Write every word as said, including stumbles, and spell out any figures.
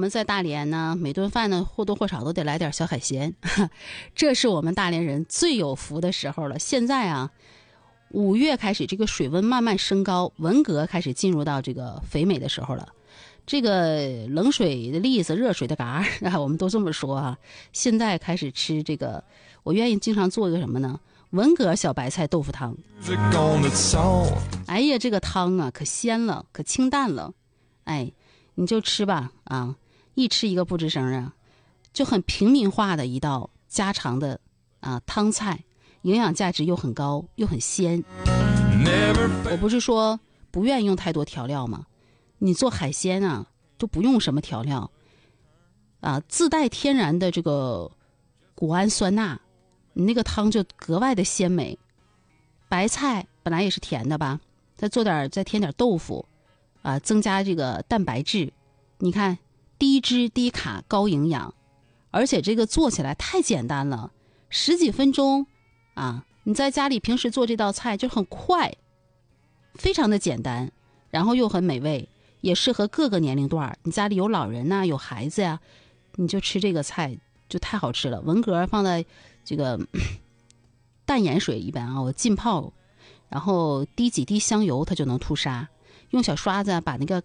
们在大连呢，每顿饭呢或多或少都得来点小海鲜，这是我们大连人最有福的时候了。现在啊，五月开始这个水温慢慢升高，文革开始进入到这个肥美的时候了。这个冷水的栗子，热水的嘎啊，我们都这么说啊。现在开始吃这个，我愿意经常做一个什么呢？文革小白菜豆腐汤。哎呀，这个汤啊可鲜了，可清淡了。哎，你就吃吧啊，一吃一个不吱声啊，就很平民化的一道家常的啊汤菜，营养价值又很高又很鲜。我不是说不愿意用太多调料吗？你做海鲜啊都不用什么调料啊，自带天然的这个谷氨酸钠，你那个汤就格外的鲜美。白菜本来也是甜的吧，再做点再添点豆腐啊，增加这个蛋白质。你看低脂低卡高营养，而且这个做起来太简单了，十几分钟啊，你在家里平时做这道菜就很快，非常的简单，然后又很美味，也适合各个年龄段。你家里有老人啊有孩子呀、啊，你就吃这个菜就太好吃了。文革放在这个淡盐水一般啊，我浸泡，然后滴几滴香油它就能吐沙，用小刷子把那个